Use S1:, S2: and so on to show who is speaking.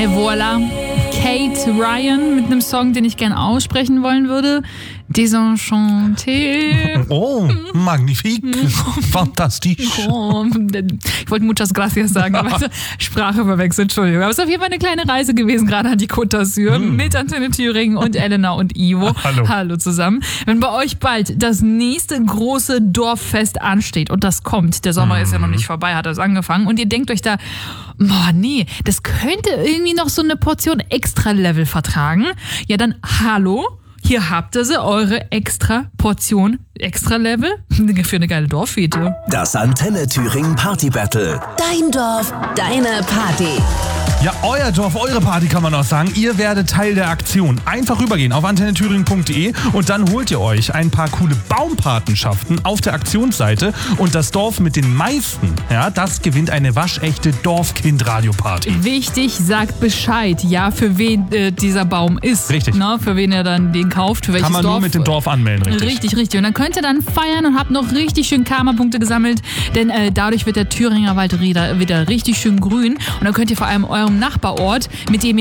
S1: Et voilà. Kate Ryan mit einem Song, den ich gern aussprechen wollen würde. Desenchanté.
S2: Oh, magnifique. Fantastisch.
S1: Oh, ich wollte muchas gracias sagen, aber Sprache verwechselt, Entschuldigung. Aber es ist auf jeden Fall eine kleine Reise gewesen, gerade an die Côte d'Azur mit Antenne Thüringen und Elena und Ivo. Hallo zusammen. Wenn bei euch bald das nächste große Dorffest ansteht und das kommt, der Sommer ist ja noch nicht vorbei, hat das angefangen und ihr denkt euch da, boah, nee, das könnte irgendwie noch so eine Portion Extra-Level vertragen. Ja, dann hallo. Hier habt ihr sie, eure extra Portion, extra Level für eine geile Dorffete.
S3: Das Antenne Thüringen Party Battle.
S4: Dein Dorf, deine Party.
S2: Ja, euer Dorf, eure Party kann man auch sagen. Ihr werdet Teil der Aktion. Einfach rübergehen auf antennethüringen.de und dann holt ihr euch ein paar coole Baumpatenschaften auf der Aktionsseite und das Dorf mit den meisten, ja, das gewinnt eine waschechte Dorfkind-Radio-Party.
S1: Wichtig, sagt Bescheid, ja, für wen dieser Baum ist.
S2: Richtig.
S1: Na, für wen ihr dann den kauft, für welches
S2: Dorf. Kann man
S1: Dorf.
S2: nur mit dem Dorf anmelden, richtig.
S1: Richtig. Und dann könnt ihr dann feiern und habt noch richtig schön Karma-Punkte gesammelt, denn dadurch wird der Thüringer Wald wieder richtig schön grün und dann könnt ihr vor allem eurem Nachbarort, mit dem ihr